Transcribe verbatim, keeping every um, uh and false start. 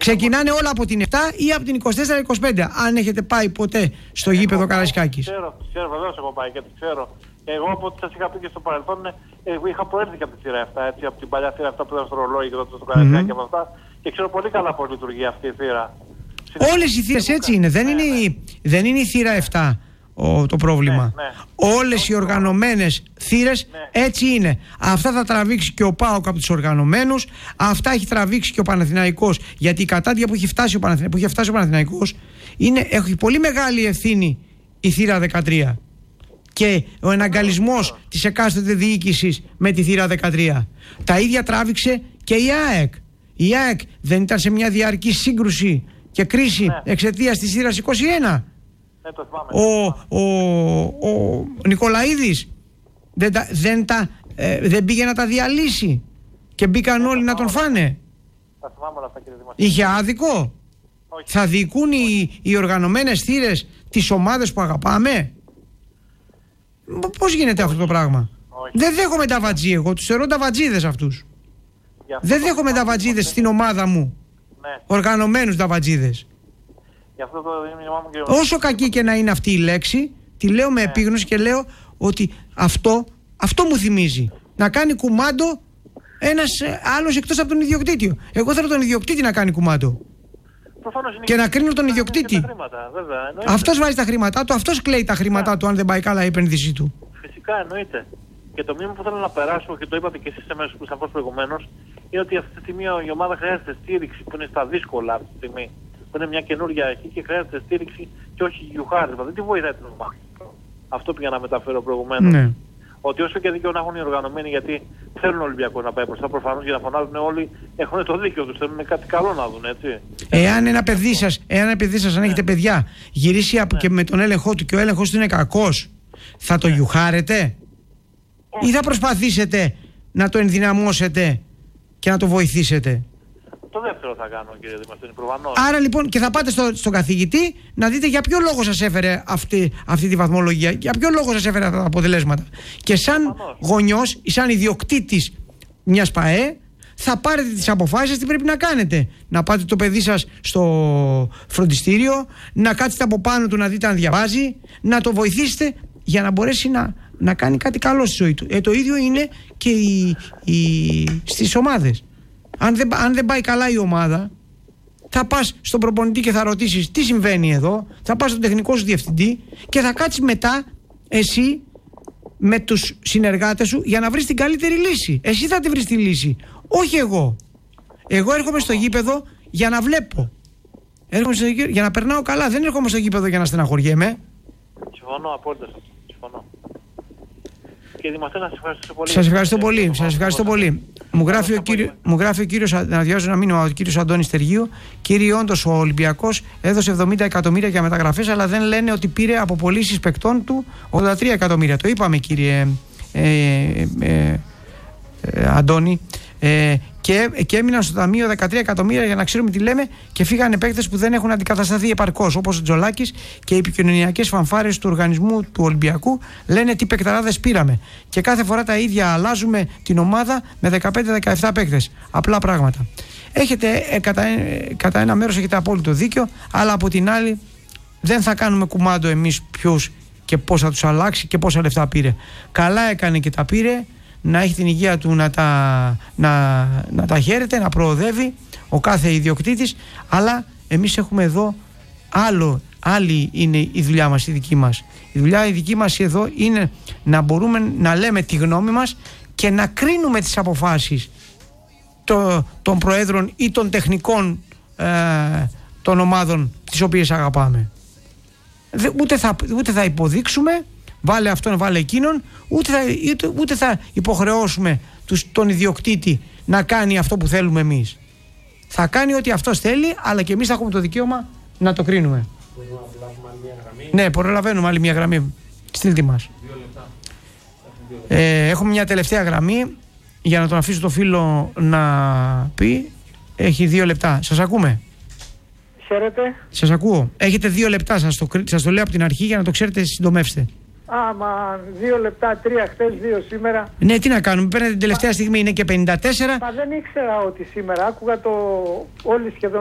Ξεκινάνε όλα από την επτά ή από την είκοσι τέσσερα είκοσι πέντε. Αν έχετε πάει ποτέ στο έχω γήπεδο Καραϊσκάκης. Ξέρω, ξέρω, βεβαίως έχω πάει και το ξέρω. Εγώ από ό,τι σας είχα πει και στο παρελθόν, εγώ είχα προέρθει και από τη θύρα επτά, έτσι, από την παλιά θύρα επτά που ήταν στο ρολόι και τότε στο Καραϊσκάκι mm-hmm. και από αυτά. Και ξέρω πολύ καλά πώς λειτουργεί αυτή η θύρα. Όλες οι θύρες έτσι είναι. Δεν, ναι, είναι, ναι. δεν είναι η θύρα επτά ο, το πρόβλημα. Ναι, ναι. Όλες οι οργανωμένες θύρες ναι. έτσι είναι. Αυτά θα τραβήξει και ο ΠΑΟΚ από τους οργανωμένους. Αυτά έχει τραβήξει και ο Παναθηναϊκός. Γιατί η κατάντια που έχει φτάσει ο Παναθηναϊκός, που έχει φτάσει ο Παναθηναϊκός είναι, έχει πολύ μεγάλη ευθύνη η θύρα δεκατρία. Και ο εναγκαλισμός της εκάστοτε διοίκησης με τη θύρα δεκατρία. Τα ίδια τράβηξε και η ΑΕΚ. Η ΑΕΚ δεν ήταν σε μια διαρκή σύγκρουση και κρίση ναι. εξαιτίας της θύρας είκοσι ένα. Ναι, το θυμάμαι. Ο, ο, ο Νικολαίδης δεν, τα, δεν, τα, ε, δεν πήγε να τα διαλύσει και μπήκαν ναι, όλοι να τον φάνε. Τα θυμάμαι όλα αυτά, κύριε Δημοσίου. Είχε άδικο. Όχι. Θα διοικούν οι, οι οργανωμένες θύρες τις ομάδες που αγαπάμε. Πώς γίνεται αυτό το πράγμα? Όχι. Δεν δέχομαι τα βατζί εγώ, τους θεωρώ τα βατζίδες αυτούς. Δεν δέχομαι τα βατζίδες στην ομάδα μου. Ναι. Οργανωμένους τα βατζίδες. Αυτό το και... Όσο κακή και να είναι αυτή η λέξη, τη λέω με ναι. επίγνωση και λέω ότι αυτό, αυτό μου θυμίζει. Να κάνει κουμάντο ένας άλλος εκτός από τον ιδιοκτήτη. Εγώ θέλω τον ιδιοκτήτη να κάνει κουμάντο. Και να κρίνω τον ιδιοκτήτη. Αυτός βάζει τα χρήματά του, αυτός κλαίει τα χρήματά του αν δεν πάει καλά η επένδυσή του. Φυσικά εννοείται. Και το μήνυμα που θέλω να περάσω, και το είπατε και εσείς εμέσως που σαφώς προηγουμένως, είναι ότι αυτή τη στιγμή η ομάδα χρειάζεται στήριξη που είναι στα δύσκολα αυτή τη στιγμή. Που είναι μια καινούργια αρχή και χρειάζεται στήριξη και όχι γιουχάρισμα. Δεν τη βοηθάει την ομάδα. Αυτό πήγα να μεταφέρω προηγουμένως. Ναι. Ότι όσο και δίκαιο να έχουν οι οργανωμένοι, γιατί θέλουν ο Ολυμπιακός να πάει μπροστά προφανώς για να φωνάζουν όλοι, έχουν το δίκιο τους. Θέλουν κάτι καλό να δουν, έτσι. Εάν ένα παιδί σας, εάν ένα παιδί σας, αν ναι. έχετε παιδιά, γυρίσει ναι. και με τον έλεγχό του και ο έλεγχος του είναι κακός, θα το ναι. γιουχάρετε ή θα προσπαθήσετε να το ενδυναμώσετε και να το βοηθήσετε? Το δεύτερο θα κάνω, κύριε Δημοσθένη, προφανώς. Άρα λοιπόν και θα πάτε στο, στον καθηγητή να δείτε για ποιο λόγο σας έφερε αυτή, αυτή τη βαθμολογία, για ποιο λόγο σας έφερε αυτά τα αποτελέσματα. Και σαν προφανώς. γονιός ή σαν ιδιοκτήτης μιας ΠΑΕ θα πάρετε τις αποφάσεις τι πρέπει να κάνετε. Να πάτε το παιδί σας στο φροντιστήριο, να κάτσετε από πάνω του να δείτε αν διαβάζει, να το βοηθήσετε για να μπορέσει να, να κάνει κάτι καλό στη ζωή του. Ε, το ίδιο είναι και οι, οι, στις ομάδες. Αν δεν, αν δεν πάει καλά η ομάδα, θα πας στον προπονητή και θα ρωτήσεις τι συμβαίνει εδώ, θα πας στον τεχνικό σου διευθυντή και θα κάτσεις μετά εσύ με τους συνεργάτες σου για να βρεις την καλύτερη λύση. Εσύ θα τη βρεις τη λύση, όχι εγώ. Εγώ έρχομαι στο γήπεδο για να βλέπω. Έρχομαι στο γήπεδο για να περνάω καλά, δεν έρχομαι στο γήπεδο για να στεναχωριέμαι. Συμφωνώ απόλυτα. Συμφωνώ. Και Δημοσθένη, σας ευχαριστώ πολύ. Σας ευχαριστώ πολύ. Σας ευχαριστώ πολύ. Μου γράφει, ο κύριο, μου γράφει ο κύριος, να διαβάζω ένα μήνυμα, ο κύριος Αντώνης Τεργίου. Κύριε, όντως ο Ολυμπιακός έδωσε εβδομήντα εκατομμύρια για μεταγραφές, αλλά δεν λένε ότι πήρε από πωλήσεις παικτών του ογδόντα τρία εκατομμύρια. Το είπαμε, κύριε ε, ε, ε, ε, Αντώνη. Ε, και, και έμειναν στο ταμείο δεκατρία εκατομμύρια για να ξέρουμε τι λέμε και φύγανε παίκτες που δεν έχουν αντικατασταθεί επαρκώς, όπως ο Τζολάκης, και οι επικοινωνιακές φανφάρες του οργανισμού του Ολυμπιακού λένε τι παικταράδες πήραμε. Και κάθε φορά τα ίδια, αλλάζουμε την ομάδα με δεκαπέντε δεκαεπτά παίκτες. Απλά πράγματα. Έχετε, ε, κατά, ε, κατά ένα μέρος έχετε απόλυτο δίκιο, αλλά από την άλλη δεν θα κάνουμε κουμάντο εμείς ποιους και πώς θα τους αλλάξει και πόσα λεφτά πήρε. Καλά έκανε και τα πήρε. Να έχει την υγεία του να τα, να, να τα χαίρεται, να προοδεύει ο κάθε ιδιοκτήτης, αλλά εμείς έχουμε εδώ άλλο, άλλη είναι η δουλειά μας, η δική μας. Η δουλειά η δική μας εδώ είναι να μπορούμε να λέμε τη γνώμη μας και να κρίνουμε τις αποφάσεις το, των προέδρων ή των τεχνικών ε, των ομάδων τις οποίες αγαπάμε. Δε, ούτε, θα, ούτε θα υποδείξουμε βάλε αυτόν, βάλε εκείνον, ούτε θα, ούτε, ούτε θα υποχρεώσουμε τους, τον ιδιοκτήτη να κάνει αυτό που θέλουμε εμείς. Θα κάνει ό,τι αυτός θέλει, αλλά και εμείς θα έχουμε το δικαίωμα να το κρίνουμε. Μπορούμε να προλάβουμε άλλη μια γραμμή. Ναι, προλαβαίνουμε άλλη μια γραμμή. Στείλτε μας. Δύο λεπτά. Ε, έχουμε μια τελευταία γραμμή για να τον αφήσω το φίλο να πει. Έχει δύο λεπτά. Σας ακούμε. Χαίρετε. Σας ακούω. Έχετε δύο λεπτά, σας το, σας το λέω από την αρχή για να το ξέρετε, συντομεύστε. Α, μα δύο λεπτά, τρία χθες, δύο σήμερα. Ναι, τι να κάνουμε, παίρνετε την τελευταία στιγμή, είναι και πενήντα τέσσερα. Μα δεν ήξερα ότι σήμερα, άκουγα το όλοι σχεδόν